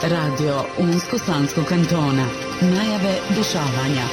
Radio Unsko-Sanskog kantona. Najave dešavanja.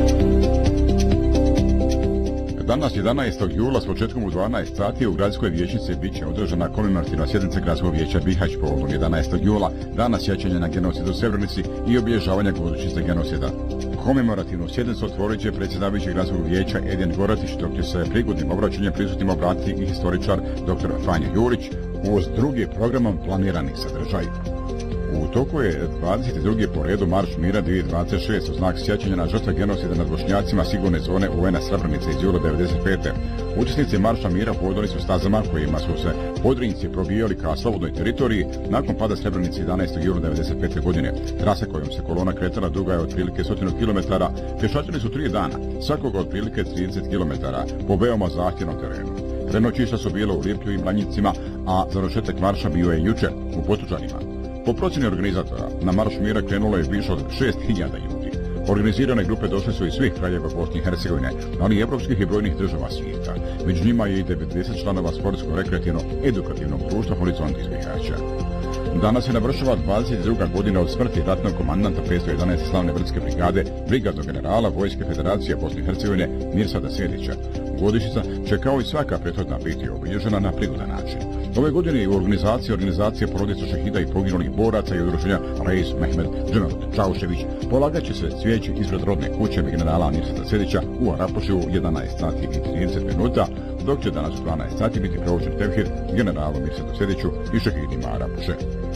Danas 11. jula s početkom u 12 sati u gradskoj vijećnici bit će održana komemorativna sjednica gradskog vijeća Bihać povodom 11. jula, dana sjećanja na genocid u Srebrenici i obilježavanja godišnjice genocida. Komemorativnu sjednicu otvorit će predsjedavajući gradskog vijeća Edin Goratić, dok će se prigodnim obraćanjem prisutnim obratiti i historičar dr. Franjo Jurić uz drugi programom planirani sadržaj. U toku je 22. po redu Marš mira 2026 u znak sjećanja na žrtve genocida nad Bošnjacima sigurne zone UN-a Srebrenice iz jula 1995. Učesnici Marša mira hodali su stazama kojima su se Podrinjci probijali ka slobodnoj teritoriji nakon pada Srebrenice 11. jula 1995. godine. Trasa kojom se kolona kretala duga je otprilike 100 km, pješačili su 3 dana, svakoga otprilike 30 km, po veoma zahtjevnom terenu. Prenoćišta su bilo u Liplju i Mlanjicima, a završetak marša bio je jučer u Potučanima. Po procjeni organizatora, na Marš mira krenulo je više od 6000 ljudi. Organizirane grupe došle su iz svih kraljeva Bosne i Hercegovine, ali i evropskih i brojnih država svijeta. Među njima je i 90 članova sportsko-rekreativno-edukativnog društva Horizont iz Bihaća. Danas se navršava 22. godina od smrti ratnog komandanta 511. slavne brdske brigade, brigadnog generala Vojske Federacije Bosne i Hercegovine Mirsada Sedića. Godišnjica će kao i svaka prethodna biti obilježena na prigodan način. Ove godine u organizacije porodica šehida i poginulih boraca i udruženja Reis Mehmed Džemerut Čaušević polagat će se cvijeći ispred rodne kuće generala Mirsada Sedića u Arapoši u 11 sati i 30 minuta, dok će danas u 12 sati biti proučen tevhid generalu Mirsadu Sediću i šehidima Arapoše.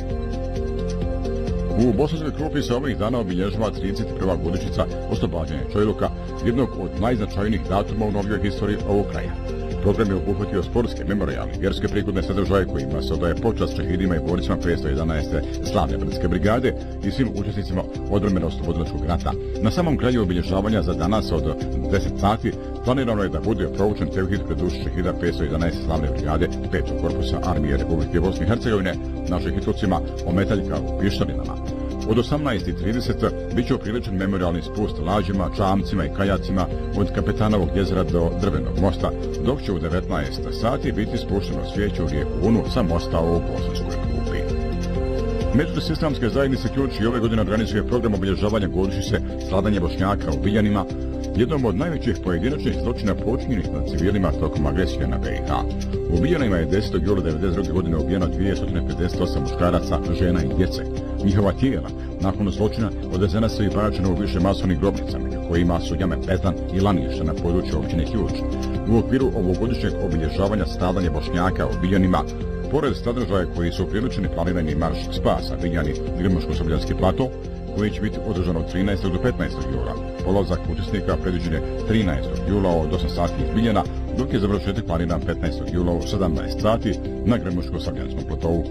U Bosanskoj Krupi se ovih dana obilježava 31. godišnjica oslobađanja Čojluka, jednog od najznačajnijih datuma u novijoj historiji ovog kraja. Program je obuhvatio sportske, memorijalne, vjerske prigodne sadržaje kojima se odaje počast šehidima i borcima 511. slavne brdske brigade i svim učesnicima odbrambeno-oslobodilačkog rata. Na samom kraju obilježavanja za danas od 10 sati planirano je da bude proučen tevhid pred dušu šehida 511. slavne brigade 5. korpusa armije Republike Bosne i Hercegovine na šehidovcima ometaljka u Pištarinama. Od 18:30 bit će upriličen memorialni spust lađima, čamcima i kajacima od Kapetanovog jezera do Drvenog mosta, dok će u 19 sati biti spušteno svijeće u rijeku Unu sa mosta u Bosanskoj Krupi. Međunarodne islamske zajednice Ključ i ove godine organizuje program obilježavanja godišnjice stradanja Bošnjaka u Biljanima, jednom od najvećih pojedinačnih zločina počinjenih nad civilima tokom agresije na BiH. U Biljanima je 10. jula 1992. godine ubijeno 258 muškaraca, žena i djece. Njihova tijela, nakon zločina, odvezena su i bačena u više masovnih grobnica, među kojima su jame Bezdan i Laništa na području općine Ključ. U okviru ovogodišnjeg obilježavanja stradanja Bošnjaka u Biljanima, pored sadržaja koji su upriličeni planirani marš spasa Biljani Grmoško-Sobljanski plato, koji će biti održan od 13. do 15. jula. Polazak učesnika predviđen je 13. jula od 8 sati iz Biljana, dok je završetak planiran 15. jula u 17 sati na Grmoško-Sobljanskom platovu.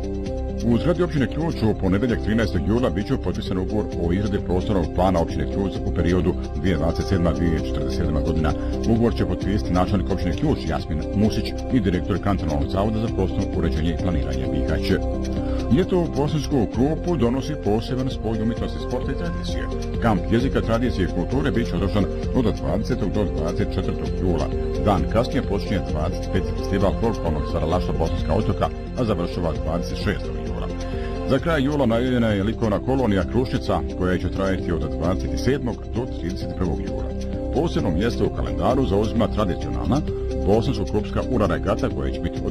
U zgradi općine Ključ u ponedjeljak 13. jula bit će potpisan ugovor o izradi prostornog plana općine Ključ u periodu 2027-2047 godina. Ugovor će potpisati načelnik općine Ključ Jasmin Musić i direktor kantonalnog zavoda za prostorno uređenje i planiranje Bihać. Ljeto u Bosansku Krupu donosi poseban spoj umjetnosti, sporta i tradicije. Kamp jezika, tradicije i kulture bit će održan od 20. do 24. jula. Dan kasnije počinje 25. festival folklornog stvaralaštva Bosanska otoka, a završava 26. jula. Za kraj jula najavljena je likovna kolonija Krušnica, koja će trajati od 27. do 31. jula. Posebno mjesto u kalendaru zauzima tradicionalna bosansko-krupska ura regata koja će biti